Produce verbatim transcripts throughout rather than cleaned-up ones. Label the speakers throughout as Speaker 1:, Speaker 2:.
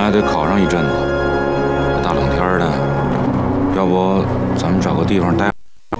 Speaker 1: 还得烤上一阵子，大冷天的，要不咱们找个地方待。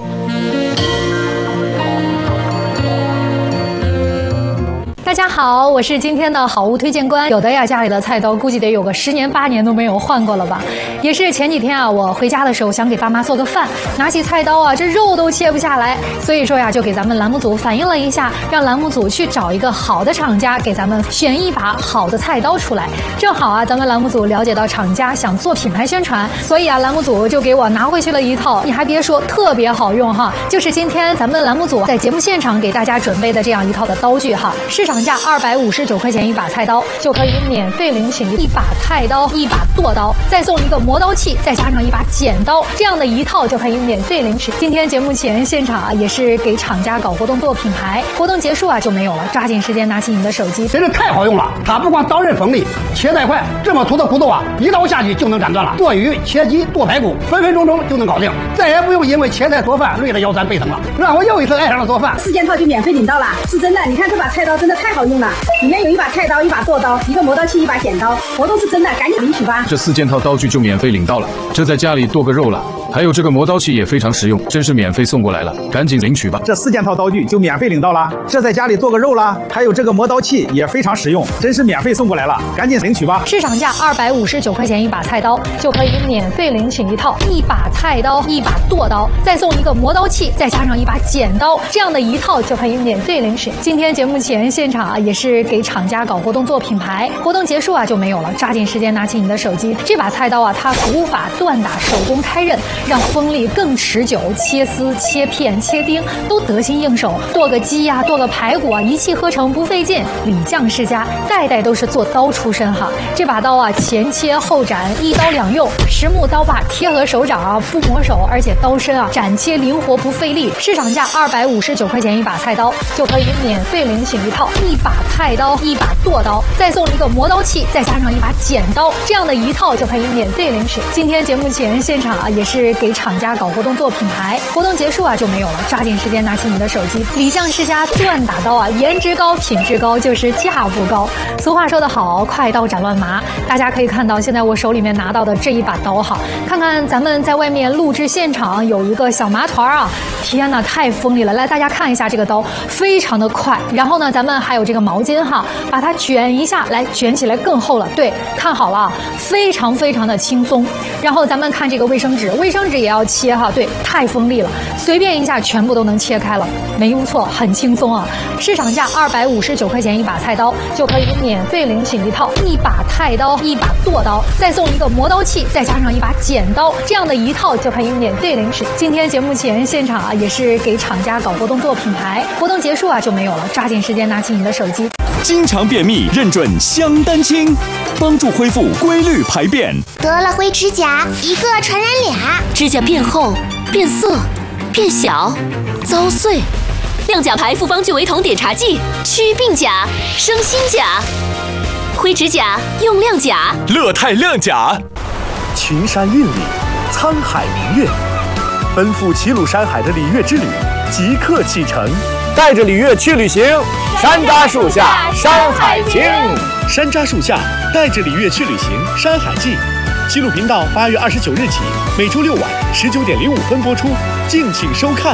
Speaker 2: 大家好，我是今天的好物推荐官。有的呀，家里的菜刀估计得有个十年八年都没有换过了吧。也是前几天啊，我回家的时候想给爸妈做个饭，拿起菜刀啊，这肉都切不下来，所以说呀，就给咱们栏目组反映了一下，让栏目组去找一个好的厂家，给咱们选一把好的菜刀出来。正好啊，咱们栏目组了解到厂家想做品牌宣传，所以啊，栏目组就给我拿回去了一套，你还别说，特别好用哈。就是今天咱们栏目组在节目现场给大家准备的这样一套的刀具哈，市场价二百五十九块钱一把菜刀，就可以免费领取一把菜刀、一把剁刀，再送一个磨刀器，再加上一把剪刀，这样的一套就可以免费领取。今天节目前现场啊，也是给厂家搞活动做品牌，活动结束啊就没有了，抓紧时间拿起你的手机。
Speaker 3: 真是太好用了，它不光刀刃锋利，切带快，这么粗的骨头啊，一刀下去就能斩断了。剁鱼、切鸡、剁排骨，分分钟钟就能搞定，再也不用因为切菜做饭累得腰酸背疼了，让我又一次爱上了做饭。
Speaker 4: 四件套就免费领到了，是真的。你看这把菜刀真的太好用了，里面有一把菜刀、一把剁刀、一个磨刀器、一把剪刀，活动是真的，赶紧领取吧！
Speaker 5: 这四件套刀具就免费领到了，这在家里剁个肉了。还有这个磨刀器也非常实用，真是免费送过来了，赶紧领取吧！
Speaker 6: 这四件套刀具就免费领到了，这在家里剁个肉了。还有这个磨刀器也非常实用，真是免费送过来了，赶紧领取吧！
Speaker 2: 市场价二百五十九块钱一把菜刀，就可以免费领取一套一把菜刀、一把剁刀，再送一个磨刀器，再加上一把剪刀，这样的一套就可以免费领取。今天节目前现场啊，也是给厂家搞活动做品牌，活动结束啊就没有了，抓紧时间拿起你的手机。这把菜刀啊，它古法锻打，手工开刃，让锋利更持久，切丝、切片、切丁都得心应手。剁个鸡呀、啊，剁个排骨啊，一气呵成，不费劲。李将世家代代都是做刀出身哈，这把刀啊，前切后斩，一刀两用，实木刀把贴合手掌啊，不磨手，而且刀身啊斩切灵活不费力。市场价二百五十九块钱一把菜刀，就可以免费领取一套一把菜刀、一把剁刀，再送一个磨刀器，再加上一把剪刀，这样的一套就可以免费领取。今天节目前现场啊，也是给厂家搞活动做品牌，活动结束啊就没有了，抓紧时间拿起你的手机。李将世家锻打刀啊，颜值高，品质高，就是价不高。俗话说得好，快刀斩乱麻。大家可以看到，现在我手里面拿到的这一把刀哈，看看咱们在外面录制现场有一个小麻团啊，天哪，太锋利了！来，大家看一下这个刀，非常的快。然后呢，咱们还有这个毛巾哈，把它卷一下，来卷起来更厚了。对，看好了，非常非常的轻松。然后咱们看这个卫生纸，卫生纸也要切哈，对，太锋利了，随便一下全部都能切开了，没误错，很轻松啊。市场价二百五十九块钱一把菜刀，就可以免费领取一套一把菜刀、一把剁刀，再送一个磨刀器，再加上一把剪刀，这样的一套就可以免费领取。今天节目前现场啊，也是给厂家搞活动做品牌，活动结束啊就没有了，抓紧时间拿起你的手机。
Speaker 7: 经常便秘，认准香丹清，帮助恢复规律排便。
Speaker 8: 得了灰指甲，一个传染俩，
Speaker 9: 指甲变厚、变色、变小、遭碎。亮甲牌复方聚维酮碘茶剂，祛病甲、生新甲。灰指甲用亮甲，
Speaker 7: 乐泰亮甲。
Speaker 10: 群山韵里，沧海明月，奔赴齐鲁山海的礼乐之旅即刻启程。
Speaker 11: 带着礼乐去旅行，山楂树下山海经。
Speaker 10: 山楂树下，带着礼乐去旅行，山海记。齐鲁频道八月二十九日起，每周六晚十九点零五分播出，敬请收看。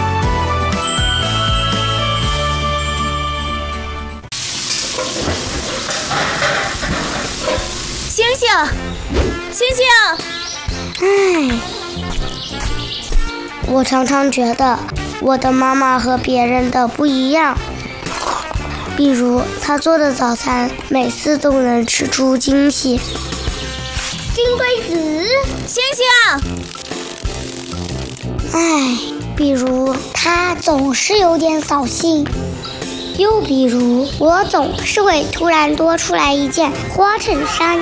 Speaker 9: 星星，星星，
Speaker 8: 唉，我常常觉得我的妈妈和别人的不一样，比如她做的早餐每次都能吃出惊喜。金龟子，
Speaker 9: 星星。
Speaker 8: 唉，比如她总是有点扫兴，又比如我总是会突然多出来一件花衬衫。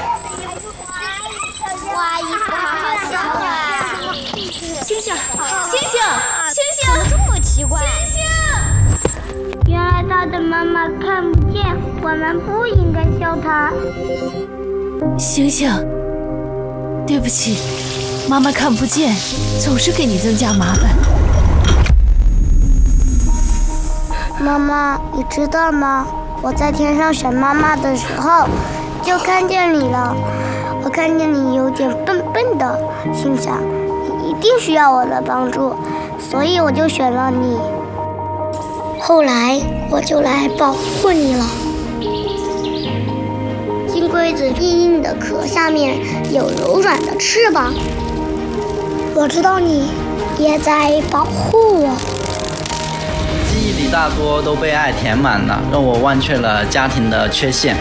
Speaker 12: 哇，衣服好好笑啊！
Speaker 9: 星星，星星，星星，
Speaker 12: 怎么这么奇怪？
Speaker 9: 星星，
Speaker 12: 原来他的妈妈看不见，我们不应该笑他。
Speaker 9: 星星，对不起，妈妈看不见，总是给你增加麻烦。
Speaker 8: 妈妈，你知道吗？我在天上选妈妈的时候， 就看见你了。我看见你有点笨笨的，心想你一定需要我的帮助，所以我就选了你。后来我就来保护你了。金龟子硬硬的壳下面有柔软的翅膀，我知道你也在保护我。
Speaker 13: 记忆里大多都被爱填满了，让我忘却了家庭的缺陷。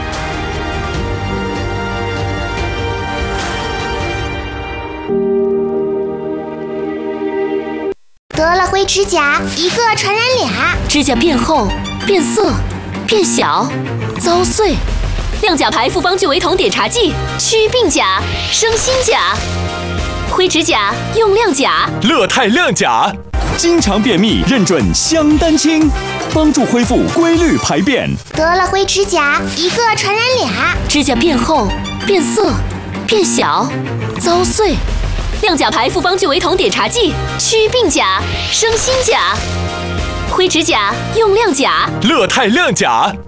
Speaker 8: 得了灰指甲，一个传染俩。
Speaker 9: 指甲变厚、变色、变小、遭碎。亮甲牌复方聚维酮碘茶剂，祛病甲、生新甲。灰指甲用亮甲。
Speaker 7: 乐泰亮甲，经常便秘认准香丹清，帮助恢复规律排便。
Speaker 8: 得了灰指甲，一个传染俩。
Speaker 9: 指甲变厚、变色、变小、遭碎。亮甲牌复方聚维酮碘茶剂，祛病甲、生新甲。灰指甲用亮甲。
Speaker 7: 乐泰亮甲，